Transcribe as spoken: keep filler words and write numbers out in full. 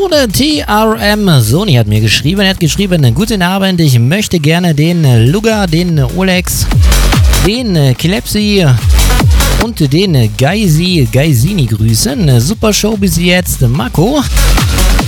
Tone T R M Sony hat mir geschrieben. Er hat geschrieben, guten Abend, ich möchte gerne den Luga, den Olex, den Klepsi und den Geisi Geisini grüßen. Super Show bis jetzt, Marco.